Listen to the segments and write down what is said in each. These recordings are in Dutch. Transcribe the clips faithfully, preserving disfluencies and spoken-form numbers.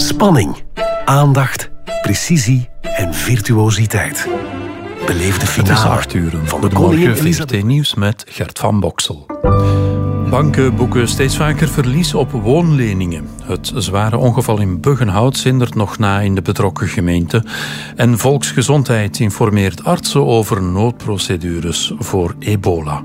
Spanning, aandacht, precisie en virtuositeit. Beleef de finale. Het is acht uren. Van de Goedemorgen, V R T Nieuws met Gert van Boksel. Banken boeken steeds vaker verlies op woonleningen. Het zware ongeval in Buggenhout zindert nog na in de betrokken gemeente. En Volksgezondheid informeert artsen over noodprocedures voor ebola.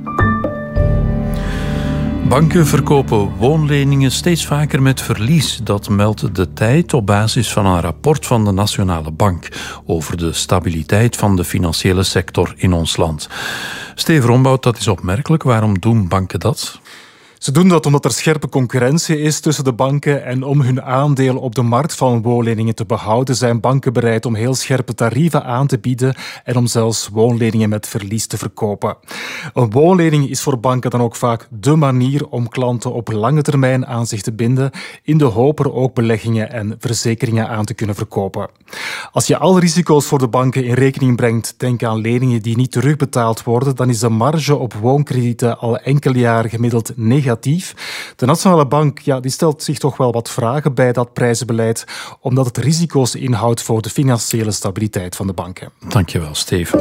Banken verkopen woonleningen steeds vaker met verlies. Dat meldt De Tijd op basis van een rapport van de Nationale Bank over de stabiliteit van de financiële sector in ons land. Steven Rombout, dat is opmerkelijk. Waarom doen banken dat? Ze doen dat omdat er scherpe concurrentie is tussen de banken en om hun aandeel op de markt van woonleningen te behouden zijn banken bereid om heel scherpe tarieven aan te bieden en om zelfs woonleningen met verlies te verkopen. Een woonlening is voor banken dan ook vaak dé manier om klanten op lange termijn aan zich te binden, in de hoop er ook beleggingen en verzekeringen aan te kunnen verkopen. Als je alle risico's voor de banken in rekening brengt, denk aan leningen die niet terugbetaald worden, dan is de marge op woonkredieten al enkele jaren gemiddeld negatief. De Nationale Bank ja, die stelt zich toch wel wat vragen bij dat prijzenbeleid, omdat het risico's inhoudt voor de financiële stabiliteit van de banken. Dankjewel, Steven.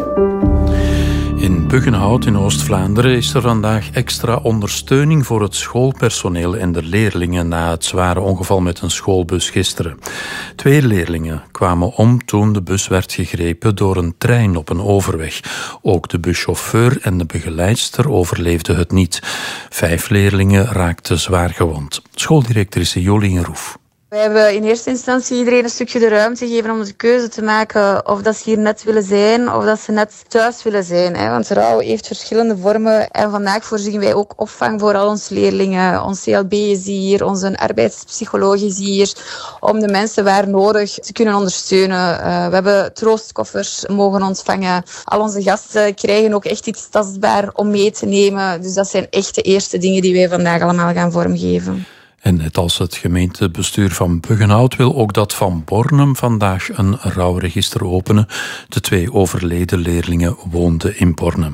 In Buggenhout in Oost-Vlaanderen is er vandaag extra ondersteuning voor het schoolpersoneel en de leerlingen na het zware ongeval met een schoolbus gisteren. Twee leerlingen kwamen om toen de bus werd gegrepen door een trein op een overweg. Ook de buschauffeur en de begeleidster overleefden het niet. Vijf leerlingen raakten zwaar gewond. Schooldirectrice Jolien Roef. We hebben in eerste instantie iedereen een stukje de ruimte gegeven om de keuze te maken of dat ze hier net willen zijn of dat ze net thuis willen zijn. Hè. Want rouw heeft verschillende vormen en vandaag voorzien wij ook opvang voor al onze leerlingen. Ons C L B is hier, onze arbeidspsycholoog is hier, om de mensen waar nodig te kunnen ondersteunen. Uh, we hebben troostkoffers mogen ontvangen. Al onze gasten krijgen ook echt iets tastbaar om mee te nemen. Dus dat zijn echt de eerste dingen die wij vandaag allemaal gaan vormgeven. En net als het gemeentebestuur van Buggenhout wil ook dat van Bornem vandaag een rouwregister openen. De twee overleden leerlingen woonden in Bornem.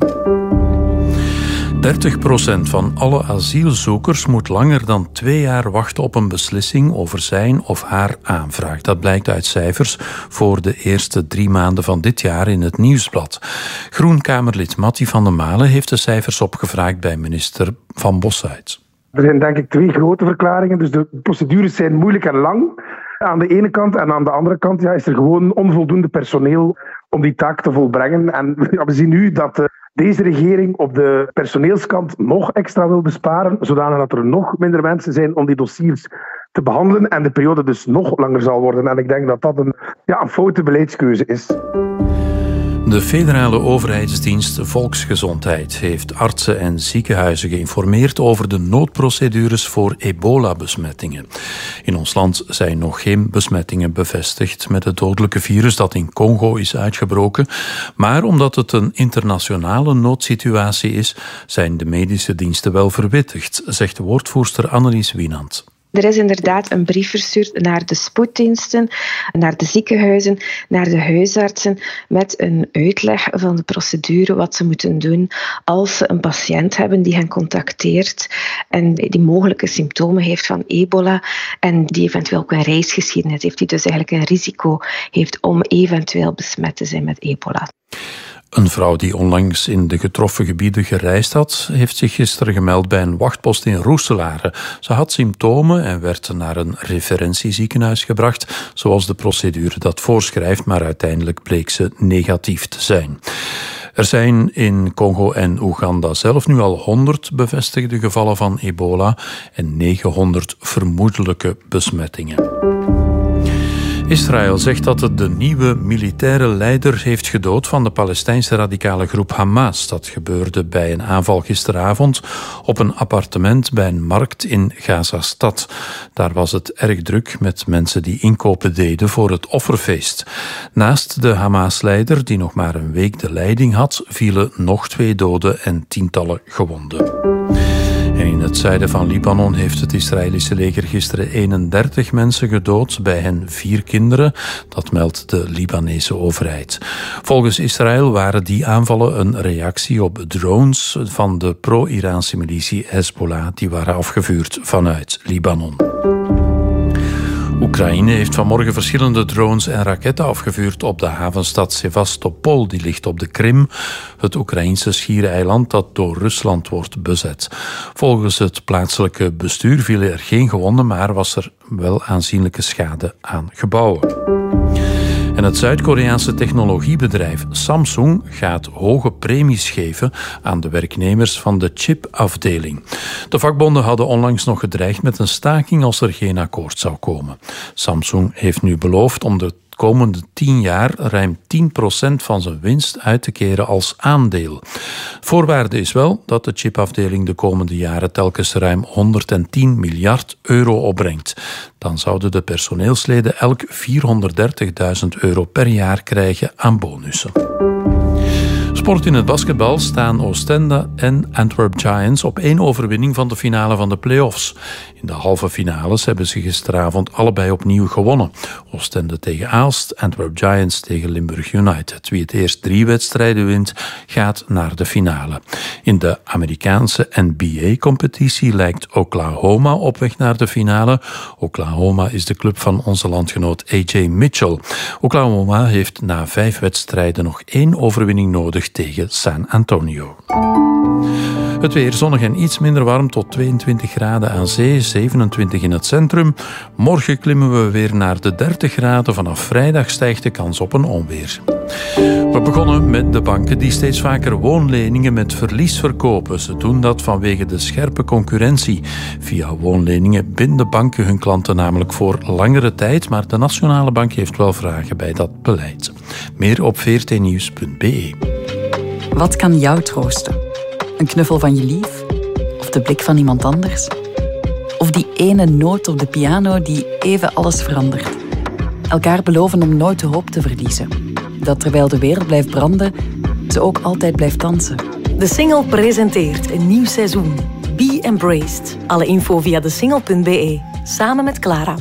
dertig procent van alle asielzoekers moet langer dan twee jaar wachten op een beslissing over zijn of haar aanvraag. Dat blijkt uit cijfers voor de eerste drie maanden van dit jaar in het Nieuwsblad. Groenkamerlid Mattie van der Malen heeft de cijfers opgevraagd bij minister Van Bossuyt. Er zijn denk ik twee grote verklaringen. Dus de procedures zijn moeilijk en lang aan de ene kant. En aan de andere kant ja, is er gewoon onvoldoende personeel om die taak te volbrengen. En ja, we zien nu dat uh, deze regering op de personeelskant nog extra wil besparen, zodanig dat er nog minder mensen zijn om die dossiers te behandelen en de periode dus nog langer zal worden. En ik denk dat dat een, ja, een foute beleidskeuze is. De federale overheidsdienst Volksgezondheid heeft artsen en ziekenhuizen geïnformeerd over de noodprocedures voor ebola-besmettingen. In ons land zijn nog geen besmettingen bevestigd met het dodelijke virus dat in Congo is uitgebroken. Maar omdat het een internationale noodsituatie is, zijn de medische diensten wel verwittigd, zegt de woordvoerster Annelies Wienand. Er is inderdaad een brief verstuurd naar de spoeddiensten, naar de ziekenhuizen, naar de huisartsen met een uitleg van de procedure, wat ze moeten doen als ze een patiënt hebben die hen contacteert en die mogelijke symptomen heeft van ebola en die eventueel ook een reisgeschiedenis heeft, die dus eigenlijk een risico heeft om eventueel besmet te zijn met ebola. Een vrouw die onlangs in de getroffen gebieden gereisd had, heeft zich gisteren gemeld bij een wachtpost in Roeselare. Ze had symptomen en werd naar een referentieziekenhuis gebracht, zoals de procedure dat voorschrijft, maar uiteindelijk bleek ze negatief te zijn. Er zijn in Congo en Oeganda zelf nu al honderd bevestigde gevallen van ebola en negenhonderd vermoedelijke besmettingen. Israël zegt dat het de nieuwe militaire leider heeft gedood van de Palestijnse radicale groep Hamas. Dat gebeurde bij een aanval gisteravond op een appartement bij een markt in Gaza-stad. Daar was het erg druk met mensen die inkopen deden voor het offerfeest. Naast de Hamas-leider, die nog maar een week de leiding had, vielen nog twee doden en tientallen gewonden. En in het zuiden van Libanon heeft het Israëlische leger gisteren eenendertig mensen gedood, bij hen vier kinderen. Dat meldt de Libanese overheid. Volgens Israël waren die aanvallen een reactie op drones van de pro-Iraanse militie Hezbollah, die waren afgevuurd vanuit Libanon. Oekraïne heeft vanmorgen verschillende drones en raketten afgevuurd op de havenstad Sevastopol. Die ligt op de Krim, het Oekraïnse schiereiland dat door Rusland wordt bezet. Volgens het plaatselijke bestuur vielen er geen gewonden, maar was er wel aanzienlijke schade aan gebouwen. En het Zuid-Koreaanse technologiebedrijf Samsung gaat hoge premies geven aan de werknemers van de chipafdeling. De vakbonden hadden onlangs nog gedreigd met een staking als er geen akkoord zou komen. Samsung heeft nu beloofd om de komende tien jaar ruim tien procent van zijn winst uit te keren als aandeel. Voorwaarde is wel dat de chipafdeling de komende jaren telkens ruim honderdtien miljard euro opbrengt. Dan zouden de personeelsleden elk vierhonderddertigduizend euro per jaar krijgen aan bonussen. Sport in het basketbal staan Oostende en Antwerp Giants op één overwinning van de finale van de play-offs. In de halve finales hebben ze gisteravond allebei opnieuw gewonnen. Oostende tegen Aalst, Antwerp Giants tegen Limburg United. Wie het eerst drie wedstrijden wint, gaat naar de finale. In de Amerikaanse N B A-competitie lijkt Oklahoma op weg naar de finale. Oklahoma is de club van onze landgenoot A J Mitchell. Oklahoma heeft na vijf wedstrijden nog één overwinning nodig tegen San Antonio. Het weer zonnig en iets minder warm tot tweeëntwintig graden aan zee, zevenentwintig in het centrum. Morgen klimmen we weer naar de dertig graden. Vanaf vrijdag stijgt de kans op een onweer. We begonnen met de banken die steeds vaker woonleningen met verlies verkopen. Ze doen dat vanwege de scherpe concurrentie. Via woonleningen binden banken hun klanten namelijk voor langere tijd, maar de Nationale Bank heeft wel vragen bij dat beleid. Meer op v r t nieuws punt b e. Wat kan jou troosten? Een knuffel van je lief? Of de blik van iemand anders? Of die ene noot op de piano die even alles verandert? Elkaar beloven om nooit de hoop te verliezen. Dat terwijl de wereld blijft branden, ze ook altijd blijft dansen. De Singel presenteert een nieuw seizoen. Be Embraced. Alle info via de singel punt b e. Samen met Clara.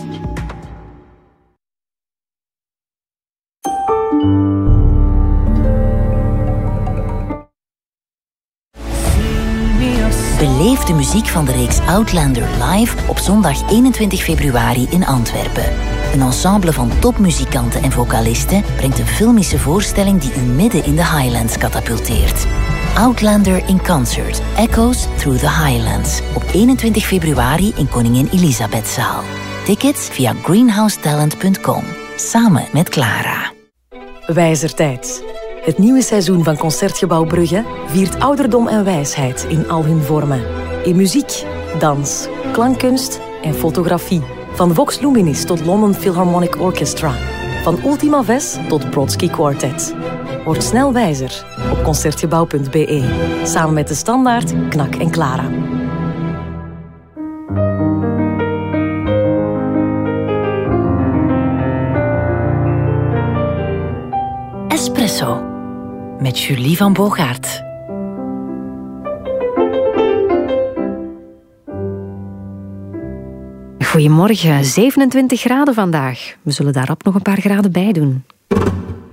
Beleef de muziek van de reeks Outlander live op zondag eenentwintig februari in Antwerpen. Een ensemble van topmuzikanten en vocalisten brengt een filmische voorstelling die u midden in de Highlands katapulteert. Outlander in Concert, Echoes Through the Highlands. Op eenentwintig februari in Koningin Elisabethzaal. Tickets via greenhouse talent punt com. Samen met Clara. Wijzertijd. Het nieuwe seizoen van Concertgebouw Brugge viert ouderdom en wijsheid in al hun vormen. In muziek, dans, klankkunst en fotografie. Van Vox Luminis tot London Philharmonic Orchestra. Van Ultima Ves tot Brodsky Quartet. Word snel wijzer op concertgebouw punt b e. Samen met De Standaard, Knak en Clara. Espresso. Met Julie van Bogaert. Goedemorgen, zevenentwintig graden vandaag. We zullen daarop nog een paar graden bij doen.